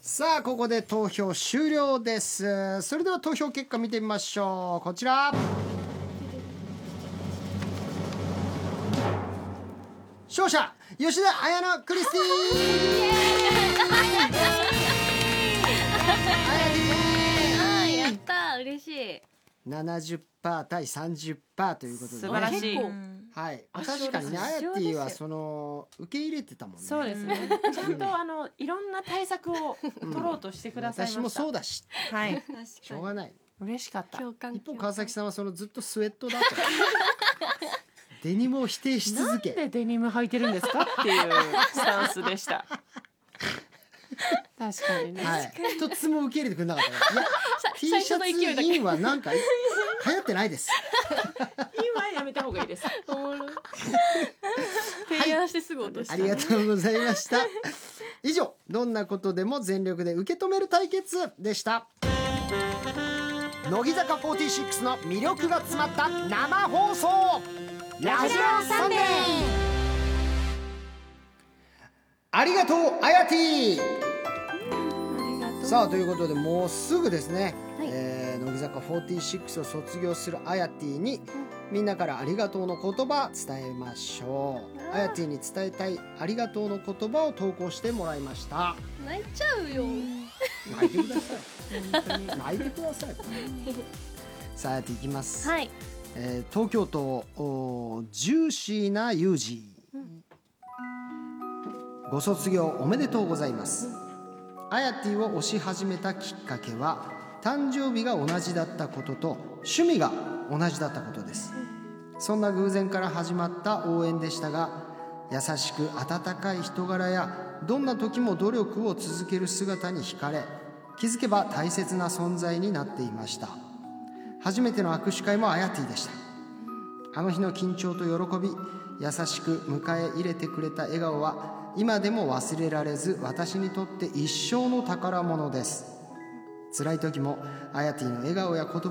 さあここで投票終了です。それでは投票結果見てみましょう。こちら、勝者吉田彩乃クリスティーやったー、嬉しい。 70%対30%ということで、 素晴らしい。 はい、確かにね、アヤティはその受け入れてたもんね。 そうですね。ちゃんといろんな対策を取ろうとしてくださいました。 私もそうだし、 はい。 しょうがない。 嬉しかった。 一方川崎さんはそのずっとスウェットだとデニムを否定し続け、 なんでデニム履いてるんですかっていうスタンスでした。確かにね。 はい、一つも受け入れてくれなかったね。いや T シャツインはなんか流行ってないです。 今やめた方がいいです。 おもろい。提案してすぐ落とした、 ありがとうございました。以上、どんなことでも全力で受け止める対決でした。乃木坂46の魅力が詰まった生放送ラジオサンデー。ありがとうあやてぃ。さあということで、もうすぐですね、乃木坂46を卒業するあやてぃにみんなからありがとうの言葉伝えましょう。あやてぃに伝えたいありがとうの言葉を投稿してもらいました。 泣いちゃうよ。 泣いてください。泣いてください。さああやてぃいきます。 はい。 東京都ジューシーなユージー、ご卒業おめでとうございます。あやてぃを推し始めたきっかけは誕生日が同じだったことと趣味が同じだったことです。そんな偶然から始まった応援でしたが、優しく温かい人柄やどんな時も努力を続ける姿に惹かれ、気づけば大切な存在になっていました。初めての握手会もあやてぃでした。あの日の緊張と喜び、優しく迎え入れてくれた笑顔は今でも忘れられず、私にとって一生の宝物です。辛い時もあやてぃの笑顔や言葉